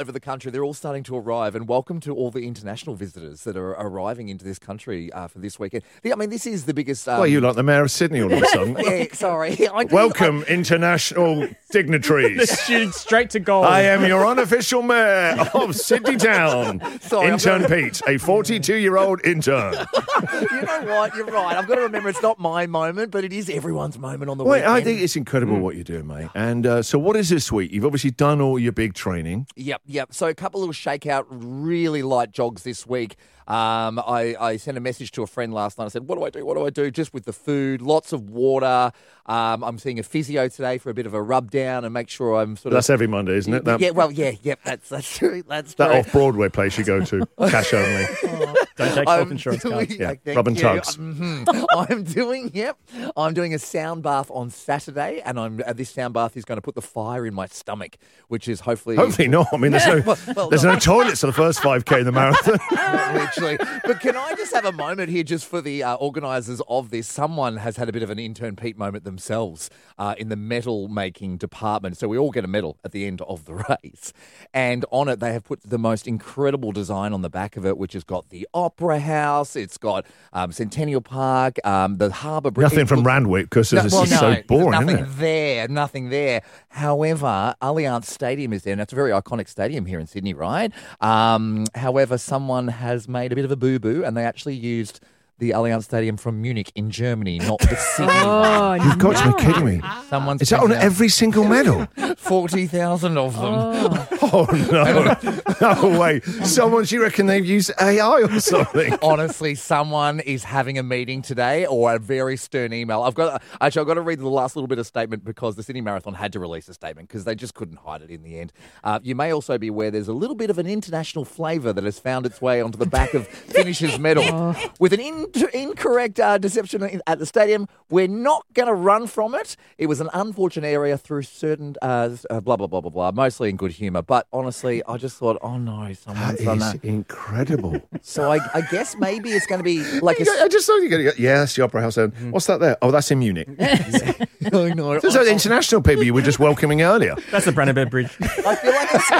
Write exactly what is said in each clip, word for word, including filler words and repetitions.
over the country, they're all starting to arrive, and welcome to all the international visitors that are arriving into this country uh, for this weekend. I mean, this is the biggest... Um... Well, you like the Mayor of Sydney all of a sudden. yeah, sorry. I do, Welcome, I... international dignitaries. They're shooting straight to goal. I am your unofficial mayor of Sydney Town. Sorry, intern gonna... Pete, a forty-two-year-old intern. You know what? You're right. I've got to remember it's not my moment, but it is everyone's moment on the Wait, weekend. I think it's incredible mm. what you're doing, mate. And uh, so what is this week? You've obviously done all your big training. Yep, yep. So a couple little shakeout, really light jogs this week. Um, I, I sent a message to a friend last night. I said, what do I do? What do I do? Just with the food, lots of water. Um, I'm seeing a physio today for a bit of a rub down and make sure I'm sort of... That's every Monday, isn't it? That, yeah, well, yeah, yeah, that's, that's true. That's true. That off-Broadway place you go to, cash only. Oh, don't take health insurance cards. Yeah, Thank rub and you. tugs. Mm-hmm. I'm doing, yep, I'm doing a sound bath on Saturday, and I'm uh, this sound bath is going to put the fire in my stomach, which is hopefully... Hopefully not. I mean, there's no, well, well, there's no. no toilets for the first five K in the marathon. Literally. But can I just have a moment here just for the uh, organisers of this? Someone has had a bit of an intern Pete moment themselves uh, in the medal making department. So we all get a medal at the end of the race. And on it, they have put the most incredible design on the back of it, which has got the Opera House, it's got um, Centennial Park, um, the Harbour Bridge. Nothing from Randwick, because no, this well, is no, so boring, nothing isn't it? there, nothing there. However, Allianz Stadium is there, and it's a very iconic stadium here in Sydney, right? Um, however, someone has made a bit of a boo-boo, and they actually used the Allianz Stadium from Munich in Germany, not the Sydney Oh, one. You've got to be kidding me. Someone's Is that on printed out every single medal? forty thousand of them. Oh. Oh, no. No way. Someone, do you reckon they've used A I or something? Honestly, someone is having a meeting today or a very stern email. I've got actually I've got to read the last little bit of statement because the Sydney Marathon had to release a statement because they just couldn't hide it in the end. Uh, you may also be aware there's a little bit of an international flavour that has found its way onto the back of Finish's medal. Oh. With an in- incorrect uh, deception at the stadium, we're not going to run from it. It was an unfortunate area through certain uh, uh, blah, blah, blah, blah, blah, mostly in good humour. But honestly, I just thought, oh no, someone's That done is that. incredible. So I, I guess maybe it's going to be like a... I just thought you go, yeah, that's the Opera House. Mm. What's that there? Oh, that's in Munich. I know. Those are the international people you were just welcoming earlier. That's the Brandenburg Bridge. I feel like it's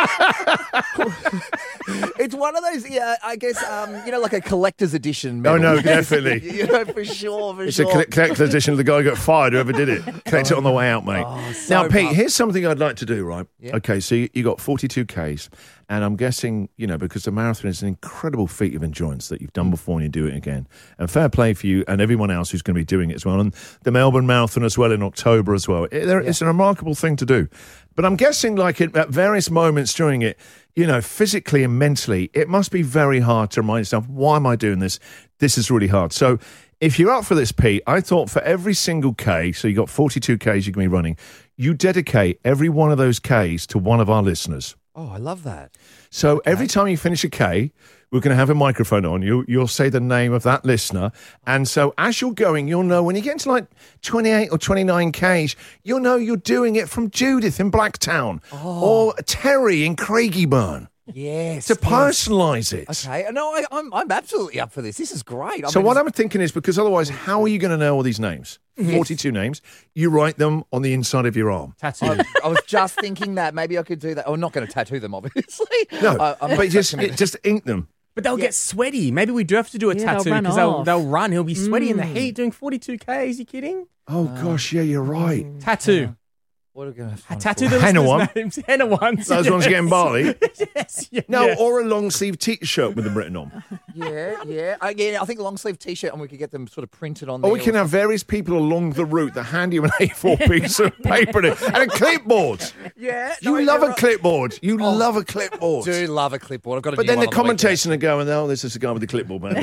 going to be like... it's one of those, yeah, I guess, um, you know, like a collector's edition medal. Oh, no, definitely. You know, for sure, for It's sure. a collector's edition of the guy who got fired, whoever did it. Collect it on the way out, mate. Oh, so now, Pete, rough. here's something I'd like to do, right? Yeah. Okay, so you, you got forty-two Ks, and I'm guessing, you know, because the marathon is an incredible feat of endurance that you've done before and you do it again. And fair play for you and everyone else who's going to be doing it as well. And the Melbourne Marathon as well in October as well. It, there, Yeah. It's a remarkable thing to do. But I'm guessing, like, at, at various moments during it, you know, physically and mentally, it must be very hard to remind yourself, why am I doing this? This is really hard. So if you're up for this, Pete, I thought for every single K, so you got forty-two Ks you can be running, you dedicate every one of those Ks to one of our listeners. Oh, I love that. So okay. Every time you finish a K, we're going to have a microphone on you. You'll say the name of that listener. And so as you're going, you'll know when you get into like twenty-eight or twenty-nine Ks, you'll know you're doing it from Judith in Blacktown oh. or Terry in Craigieburn. Yes. To yes. personalise it. Okay. No, I, I'm I'm absolutely up for this. This is great. I so mean, what I'm thinking is, because otherwise, how are you going to know all these names? Yes. forty-two names. You write them on the inside of your arm. Tattoo. I, I was just thinking that maybe I could do that. I'm not going to tattoo them, obviously. No, I, I'm but not just gonna- just ink them. But they'll Yeah. get sweaty. Maybe we do have to do a Yeah, they'll tattoo run because they'll, off. they'll run. He'll be sweaty in the Mm. heat doing forty-two Ks. You kidding? Oh, gosh, yeah, you're right. Tattoo. What are we going A to tattoo the Henna listeners' one. names. Henna ones. Those yes. ones getting barley. Yes. Yeah, No, yeah. or a long sleeve t-shirt with them written on. Yeah, yeah. I, yeah, I think a long sleeve T-shirt, and we could get them sort of printed on. Or there we can have various people along the route that hand you an A four piece of paper in it, and a clipboard. Yeah, You no, love you're a right. clipboard. You love a clipboard. Do love a clipboard. I've got a But new then one the on way commentators are going, oh, this is the guy with the clipboard, man.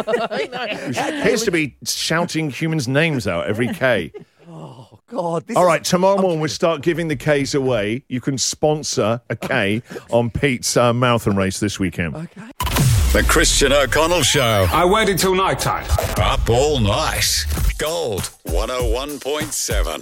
He appears to be shouting humans' names out every K. Oh God! This All is- right, tomorrow morning we'll start giving the Ks away. You can sponsor a K on Pete's uh, marathon race this weekend. Okay. The Christian O'Connell Show. I waited till night time. Up all night. Gold one oh one point seven.